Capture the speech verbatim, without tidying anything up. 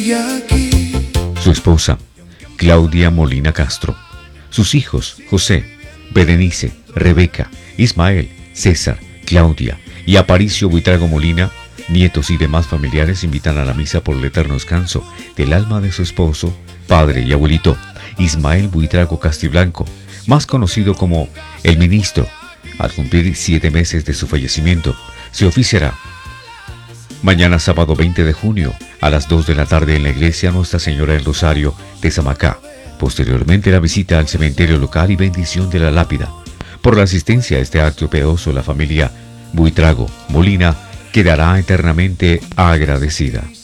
Su esposa, Claudia Molina Castro. Sus hijos, José, Berenice, Rebeca, Ismael, César, Claudia y Aparicio Buitrago Molina, nietos y demás familiares invitan a la misa por el eterno descanso del alma de su esposo, padre y abuelito, Ismael Buitrago Castiblanco, más conocido como el ministro. Al cumplir siete meses de su fallecimiento, se oficiará mañana sábado veinte de junio a las dos de la tarde en la iglesia Nuestra Señora del Rosario de Samacá. Posteriormente la visita al cementerio local y bendición de la lápida. Por la asistencia a este acto piadoso, la familia Buitrago Molina quedará eternamente agradecida.